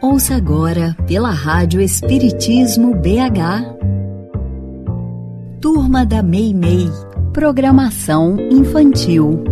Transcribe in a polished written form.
Ouça agora pela Rádio Espiritismo BH. Turma da Meimei. Programação infantil.